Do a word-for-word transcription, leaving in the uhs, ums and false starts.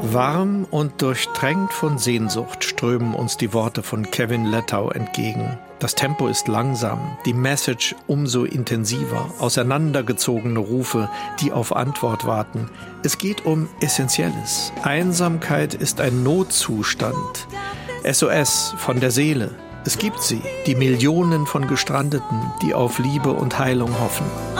Warm und durchtränkt von Sehnsucht strömen uns die Worte von Kevin Lettau entgegen. Das Tempo ist langsam, die Message umso intensiver, auseinandergezogene Rufe, die auf Antwort warten. Es geht um Essentielles. Einsamkeit ist ein Notzustand. S O S von der Seele. Es gibt sie, die Millionen von Gestrandeten, die auf Liebe und Heilung hoffen.